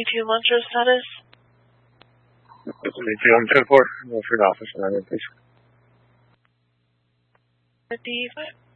52 Montrose status. 52 on 10-4, Wilford office, please. 55.